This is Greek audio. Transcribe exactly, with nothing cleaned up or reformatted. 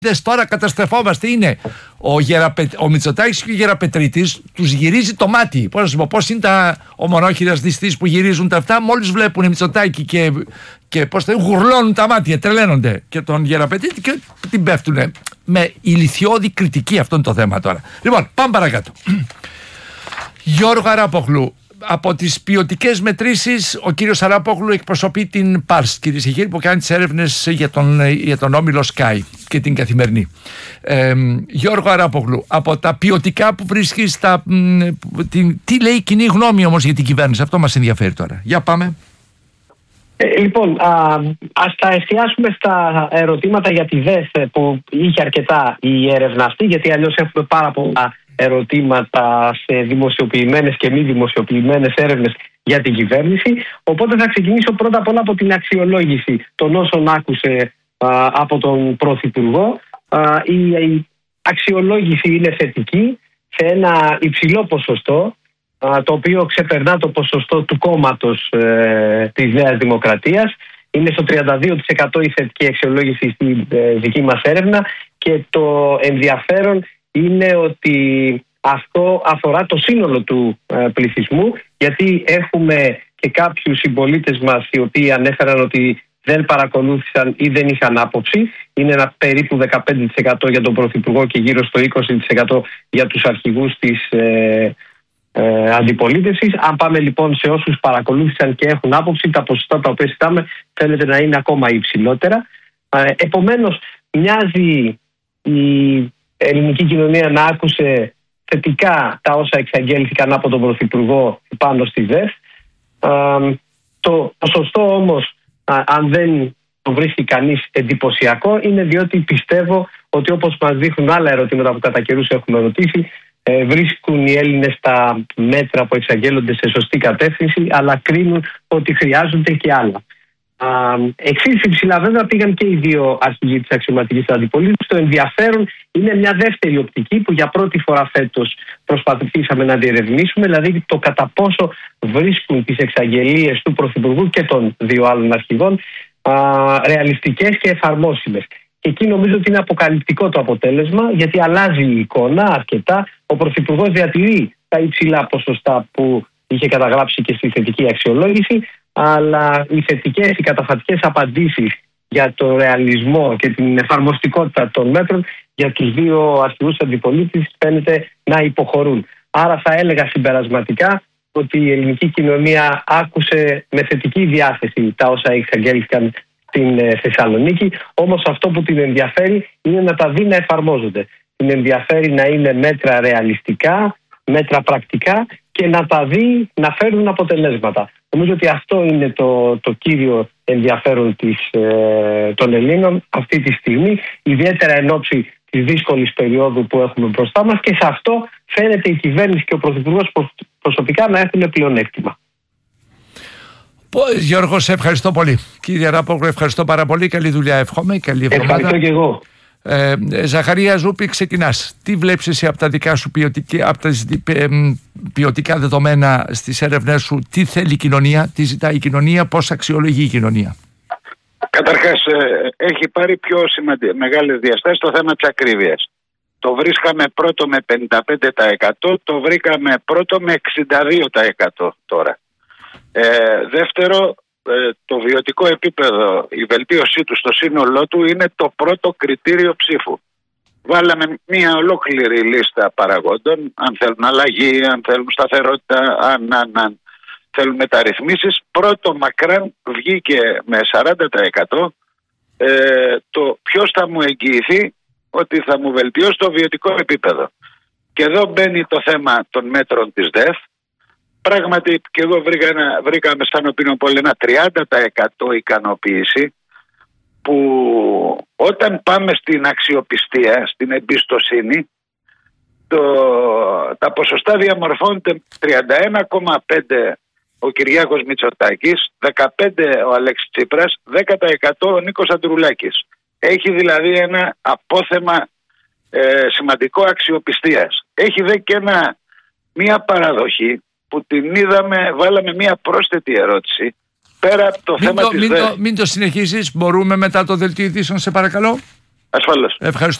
Τώρα καταστρεφόμαστε. Είναι ο, Γεραπε... ο Μητσοτάκης και ο Γεραπετρίτης, τους γυρίζει το μάτι. Πώς να σου πω, πώς είναι τα ομονόχειρας δυστής που γυρίζουν τα αυτά, μόλις βλέπουν Μητσοτάκη και, και πώς θα γουρλώνουν τα μάτια, τρελαίνονται. Και τον Γεραπετρίτη και την πέφτουνε. Με ηλιθιώδη κριτική, αυτό είναι το θέμα τώρα. Λοιπόν, πάμε παρακάτω. Γιώργο Αράπογλου. Από τις ποιοτικές μετρήσεις, ο κύριος Αράπογλου εκπροσωπεί την Πάρς, κυρίες και κύριοι, που κάνει τις έρευνες για τον, για τον όμιλο Sky και την Καθημερινή. Ε, Γιώργο Αράπογλου, από τα ποιοτικά που βρίσκεις, τα, την, τι λέει η κοινή γνώμη όμως για την κυβέρνηση, αυτό μας ενδιαφέρει τώρα. Για πάμε. Ε, λοιπόν, α, ας τα εστιάσουμε στα ερωτήματα για τη ΔΕΘ που είχε αρκετά η έρευνα αυτή, γιατί αλλιώς έχουμε πάρα πολλά ερωτήματα σε δημοσιοποιημένες και μη δημοσιοποιημένες έρευνες για την κυβέρνηση. Οπότε θα ξεκινήσω πρώτα απ' όλα από την αξιολόγηση των όσων άκουσε α, από τον Πρωθυπουργό. Α, η, η αξιολόγηση είναι θετική σε ένα υψηλό ποσοστό, α, το οποίο ξεπερνά το ποσοστό του κόμματος ε, της Νέας Δημοκρατίας. Είναι στο τριάντα δύο τοις εκατό η θετική αξιολόγηση στη ε, δική μας έρευνα, και το ενδιαφέρον είναι ότι αυτό αφορά το σύνολο του ε, πληθυσμού, γιατί έχουμε και κάποιους συμπολίτες μας οι οποίοι ανέφεραν ότι δεν παρακολούθησαν ή δεν είχαν άποψη. Είναι ένα περίπου δεκαπέντε τοις εκατό για τον Πρωθυπουργό και γύρω στο είκοσι τοις εκατό για τους αρχηγούς της ε, ε, αντιπολίτευσης. Αν πάμε λοιπόν σε όσους παρακολούθησαν και έχουν άποψη, τα ποσοστά τα οποία συζητάμε φαίνεται να είναι ακόμα υψηλότερα. Ε, επομένως, μοιάζει η ελληνική κοινωνία να άκουσε θετικά τα όσα εξαγγέλθηκαν από τον Πρωθυπουργό πάνω στη ΔΕΘ. Το ποσοστό όμως, α, αν δεν το βρίσκει κανείς εντυπωσιακό, είναι διότι πιστεύω ότι, όπως μας δείχνουν άλλα ερωτήματα που κατά καιρούς έχουμε ρωτήσει, ε, βρίσκουν οι Έλληνες τα μέτρα που εξαγγέλλονται σε σωστή κατεύθυνση, αλλά κρίνουν ότι χρειάζονται και άλλα. Εξής υψηλά βέβαια πήγαν και οι δύο αρχηγοί της αξιωματικής αντιπολίτευσης. Το ενδιαφέρον είναι μια δεύτερη οπτική που για πρώτη φορά φέτος προσπαθήσαμε να διερευνήσουμε, δηλαδή το κατά πόσο βρίσκουν τις εξαγγελίες του Πρωθυπουργού και των δύο άλλων αρχηγών α, ρεαλιστικές και εφαρμόσιμες. Και εκεί νομίζω ότι είναι αποκαλυπτικό το αποτέλεσμα, γιατί αλλάζει η εικόνα αρκετά. Ο Πρωθυπουργός διατηρεί τα υψηλά ποσοστά που είχε καταγράψει και στη θετική αξιολόγηση, αλλά οι θετικές, οι καταφατικές απαντήσεις για το ρεαλισμό και την εφαρμοστικότητα των μέτρων για τους δύο αρχηγούς αντιπολίτευσης φαίνεται να υποχωρούν. Άρα θα έλεγα συμπερασματικά ότι η ελληνική κοινωνία άκουσε με θετική διάθεση τα όσα εξαγγέλθηκαν στην Θεσσαλονίκη, όμως αυτό που την ενδιαφέρει είναι να τα δει να εφαρμόζονται. Την ενδιαφέρει να είναι μέτρα ρεαλιστικά, μέτρα πρακτικά και να τα δει να φέρουν αποτελέσματα. Νομίζω ότι αυτό είναι το, το κύριο ενδιαφέρον της, ε, των Ελλήνων αυτή τη στιγμή, ιδιαίτερα εν ώψη της δύσκολης περίοδου που έχουμε μπροστά μας, και σε αυτό φαίνεται η κυβέρνηση και ο Πρωθυπουργός προσωπικά να έχουν πλεονέκτημα. Γιώργο, σε ευχαριστώ πολύ. Κύριε Αράπογλου, ευχαριστώ πάρα πολύ. Καλή δουλειά, εύχομαι. Καλή εβδομάδα. Ευχαριστώ και εγώ. Ε, Ζαχαρία Ζούπη, ξεκινάς. Τι βλέπεις εσύ από τα δικά σου ποιοτικά, από τα ε, ποιοτικά δεδομένα στις έρευνές σου? Τι θέλει η κοινωνία, τι ζητάει η κοινωνία, πώς αξιολογεί η κοινωνία? Καταρχάς, ε, έχει πάρει πιο σημαντικές, μεγάλες διαστάσεις το θέμα της ακρίβειας. Το βρίσκαμε πρώτο με πενήντα πέντε τοις εκατό, το βρήκαμε πρώτο με εξήντα δύο τοις εκατό τώρα. Ε, δεύτερο, το βιωτικό επίπεδο, η βελτίωσή του στο σύνολό του είναι το πρώτο κριτήριο ψήφου. Βάλαμε μια ολόκληρη λίστα παραγόντων, αν θέλουν αλλαγή, αν θέλουν σταθερότητα, αν, αν, αν θέλουν μεταρρυθμίσεις. Πρώτο μακράν βγήκε με σαράντα τοις εκατό ε, το ποιος θα μου εγγυηθεί ότι θα μου βελτιώσει το βιωτικό επίπεδο. Και εδώ μπαίνει το θέμα των μέτρων της ΔΕΘ. Πράγματι και εγώ βρήκα, ένα, βρήκα με σαν Οπινοπόλη ένα τριάντα τοις εκατό ικανοποίηση, που όταν πάμε στην αξιοπιστία, στην εμπιστοσύνη, το, τα ποσοστά διαμορφώνονται τριάντα ένα κόμμα πέντε ο Κυριάκος Μητσοτάκης, δεκαπέντε ο Αλέξης Τσίπρας, δέκα τοις εκατό ο Νίκος Αντρουλάκης. Έχει δηλαδή ένα απόθεμα ε, σημαντικό αξιοπιστίας. Έχει δε και ένα, μια παραδοχή που την είδαμε, βάλαμε μια πρόσθετη ερώτηση πέρα από το μην θέμα το, της μην, ΔΕΘ. το, μην το συνεχίσεις, μπορούμε μετά το δελτίο ειδήσεων, σε παρακαλώ. Ασφαλώς. Ευχαριστώ.